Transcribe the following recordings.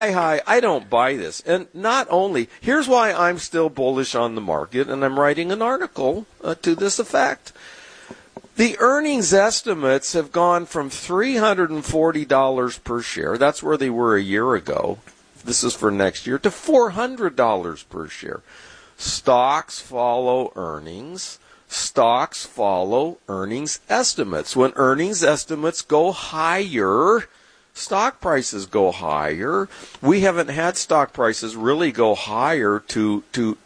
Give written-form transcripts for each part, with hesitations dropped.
Hi, I don't buy this. And not only, here's why I'm still bullish on the market, and I'm writing an article to this effect. The earnings estimates have gone from $340 per share, that's where they were a year ago, this is for next year, to $400 per share. Stocks follow earnings. Stocks follow earnings estimates. When earnings estimates go higher, stock prices go higher. We haven't had stock prices really go higher to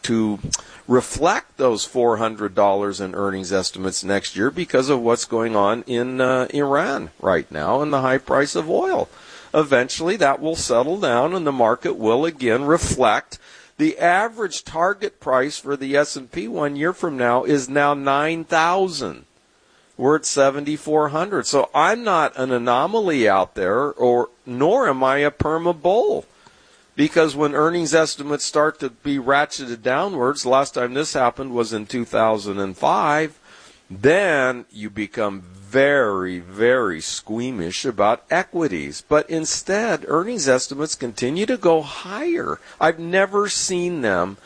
reflect those $400 in earnings estimates next year because of what's going on in Iran right now and the high price of oil. Eventually that will settle down and the market will again reflect. The average target price for the S&P 1 year from now is now 9,000. We're at 7,400. So I'm not an anomaly out there, nor am I a perma bull. Because when earnings estimates start to be ratcheted downwards, the last time this happened was in 2005, then you become very, very squeamish about equities. But instead, earnings estimates continue to go higher. I've never seen them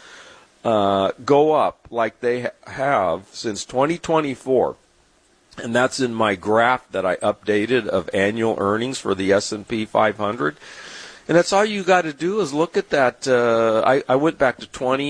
go up like they have since 2024. And that's in my graph that I updated of annual earnings for the S&P 500. And that's all you got to do is look at that. I went back to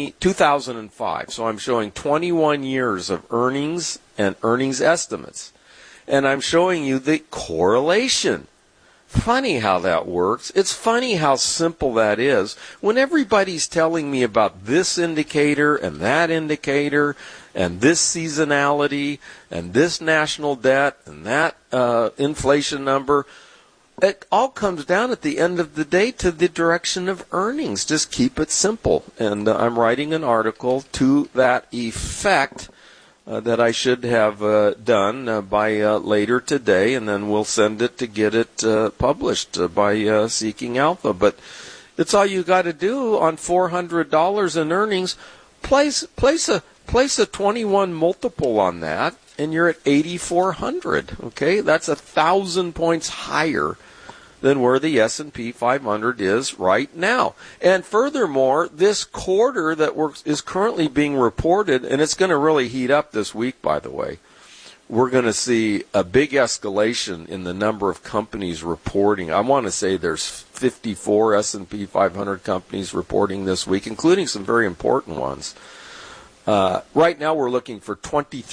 2005, so I'm showing 21 years of earnings and earnings estimates. And I'm showing you the correlation. Funny how that works. It's funny how simple that is. When everybody's telling me about this indicator and that indicator and this seasonality and this national debt and that inflation number, it all comes down at the end of the day to the direction of earnings. Just keep it simple. And I'm writing an article to that effect that I should have done by later today, and then we'll send it to get it published by Seeking Alpha. But it's all you got to do on $400 in earnings. Place a 21 multiple on that, and you're at 8,400. Okay, that's 1,000 points higher than where the S&P 500 is right now. And furthermore, this quarter that is currently being reported, and it's going to really heat up this week, by the way, we're going to see a big escalation in the number of companies reporting. I want to say there's 54 S&P 500 companies reporting this week, including some very important ones. Right now we're looking for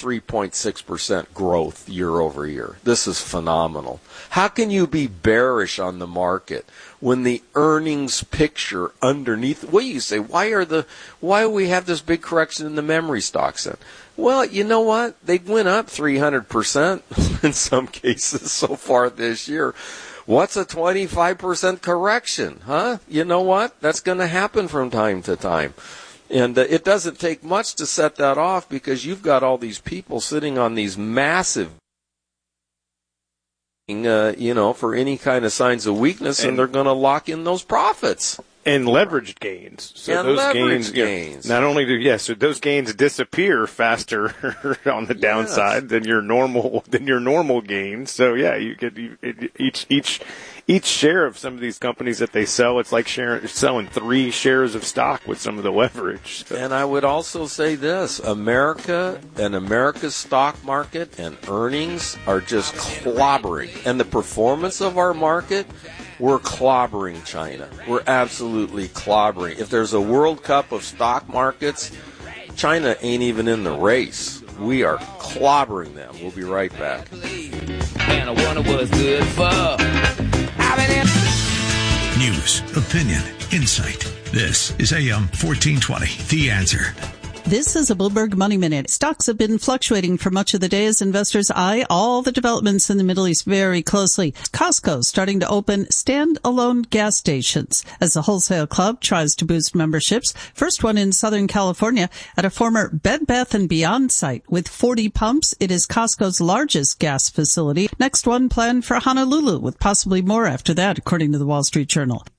23.6% growth year over year. This is phenomenal. How can you be bearish on the market when the earnings picture underneath? Well, you say, why do we have this big correction in the memory stocks then? Well, you know what? They went up 300% in some cases so far this year. What's a 25% correction? Huh? You know what? That's going to happen from time to time. And it doesn't take much to set that off because you've got all these people sitting on these massive, for any kind of signs of weakness, and they're going to lock in those profits. And leveraged gains. So and those leveraged gains. Not only so those gains disappear faster on the downside than your normal gains. So yeah, you get each share of some of these companies that they sell, it's like selling 3 shares of stock with some of the leverage. So. And I would also say this, America and America's stock market and earnings are just clobbering. And the performance of our market, we're clobbering China. We're absolutely clobbering. If there's a World Cup of stock markets, China ain't even in the race. We are clobbering them. We'll be right back. And I wonder what's good for. News, opinion, insight. This is AM 1420, The Answer. This is a Bloomberg Money Minute. Stocks have been fluctuating for much of the day as investors eye all the developments in the Middle East very closely. Costco starting to open standalone gas stations as the wholesale club tries to boost memberships. First one in Southern California at a former Bed Bath & Beyond site with 40 pumps. It is Costco's largest gas facility. Next one planned for Honolulu with possibly more after that, according to the Wall Street Journal.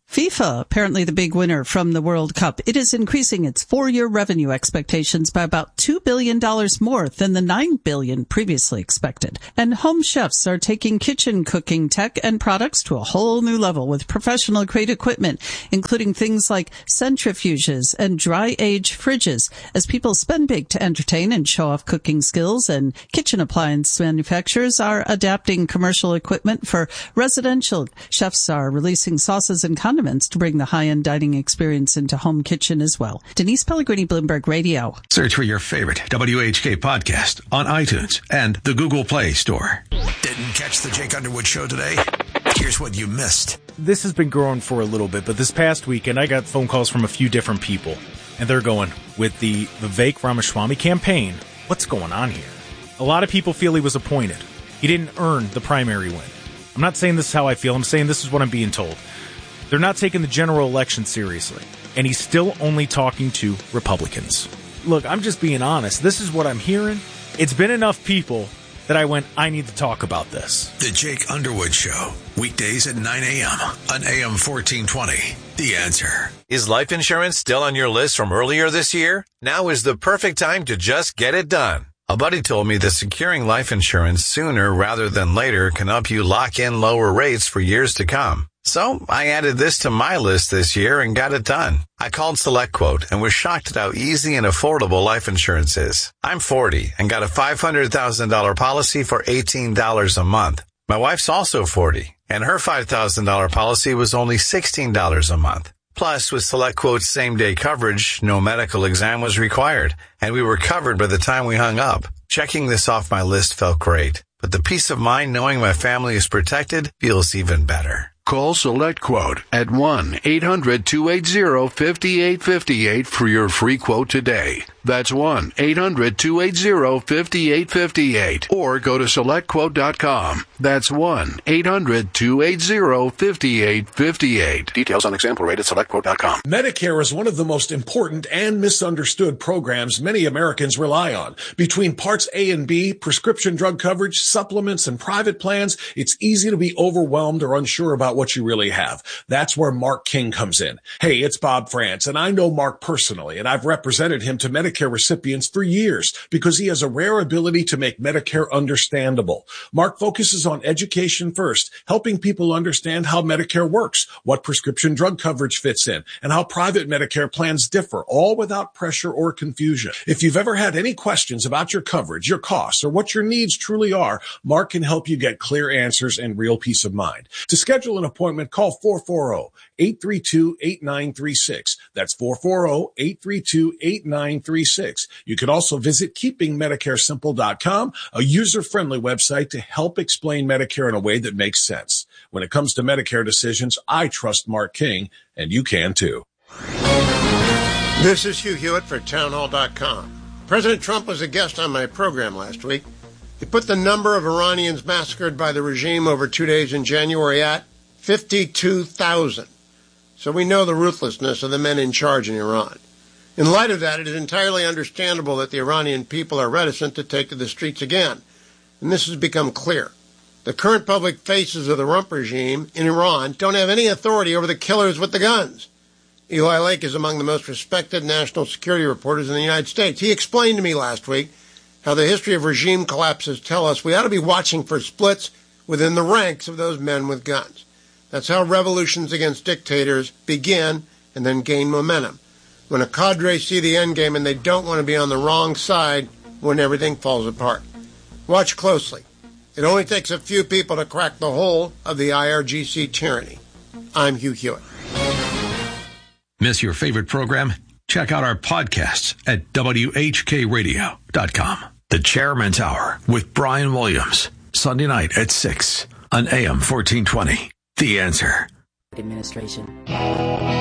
FIFA, apparently the big winner from the World Cup. It is increasing its 4-year revenue expectations by about $2 billion more than the $9 billion previously expected. And home chefs are taking kitchen cooking tech and products to a whole new level with professional grade equipment, including things like centrifuges and dry age fridges. As people spend big to entertain and show off cooking skills, and kitchen appliance manufacturers are adapting commercial equipment for residential. Chefs are releasing sauces and condiments to bring the high-end dining experience into home kitchen as well. Denise Pellegrini, Bloomberg Radio. Search for your favorite WHK podcast on iTunes and the Google Play Store. Didn't catch the Jake Underwood Show today? Here's what you missed. This has been growing for a little bit, but this past weekend I got phone calls from a few different people, and they're going, with the Vivek Ramaswamy campaign, what's going on here? A lot of people feel he was appointed. He didn't earn the primary win. I'm not saying this is how I feel. I'm saying this is what I'm being told. They're not taking the general election seriously, and he's still only talking to Republicans. Look, I'm just being honest. This is what I'm hearing. It's been enough people that I went, I need to talk about this. The Jake Underwood Show, weekdays at 9 a.m. on AM 1420. The Answer. Is life insurance still on your list from earlier this year? Now is the perfect time to just get it done. A buddy told me that securing life insurance sooner rather than later can help you lock in lower rates for years to come. So I added this to my list this year and got it done. I called SelectQuote and was shocked at how easy and affordable life insurance is. I'm 40 and got a $500,000 policy for $18 a month. My wife's also 40 and her $5,000 policy was only $16 a month. Plus, with SelectQuote's same-day coverage, no medical exam was required, and we were covered by the time we hung up. Checking this off my list felt great, but the peace of mind knowing my family is protected feels even better. Call SelectQuote at 1-800-280-5858 for your free quote today. That's 1-800-280-5858. Or go to SelectQuote.com. That's 1-800-280-5858. Details on example rate at SelectQuote.com. Medicare is one of the most important and misunderstood programs many Americans rely on. Between Parts A and B, prescription drug coverage, supplements, and private plans, it's easy to be overwhelmed or unsure about what you really have. That's where Mark King comes in. Hey, it's Bob France, and I know Mark personally, and I've represented him to Medicare recipients for years because he has a rare ability to make Medicare understandable. Mark focuses on education first, helping people understand how Medicare works, what prescription drug coverage fits in, and how private Medicare plans differ, all without pressure or confusion. If you've ever had any questions about your coverage, your costs, or what your needs truly are, Mark can help you get clear answers and real peace of mind. To schedule an appointment, call 440-832-8936. That's 440-832-8936. You can also visit keepingmedicaresimple.com, a user-friendly website to help explain Medicare in a way that makes sense. When it comes to Medicare decisions, I trust Mark King, and you can too. This is Hugh Hewitt for townhall.com. President Trump was a guest on my program last week. He put the number of Iranians massacred by the regime over 2 days in January at 52,000. So we know the ruthlessness of the men in charge in Iran. In light of that, it is entirely understandable that the Iranian people are reticent to take to the streets again. And this has become clear. The current public faces of the rump regime in Iran don't have any authority over the killers with the guns. Eli Lake is among the most respected national security reporters in the United States. He explained to me last week how the history of regime collapses tell us we ought to be watching for splits within the ranks of those men with guns. That's how revolutions against dictators begin and then gain momentum. When a cadre see the end game and they don't want to be on the wrong side when everything falls apart. Watch closely. It only takes a few people to crack the whole of the IRGC tyranny. I'm Hugh Hewitt. Miss your favorite program? Check out our podcasts at WHKRadio.com. The Chairman's Hour with Brian Williams. Sunday night at 6 on AM 1420. The Answer. Administration.